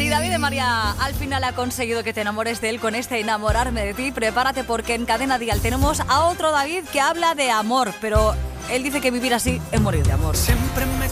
Si David de María al final ha conseguido que te enamores de él con este Enamorarme de ti, prepárate porque en Cadena Dial tenemos a otro David que habla de amor, pero él dice que vivir así es morir de amor. Siempre me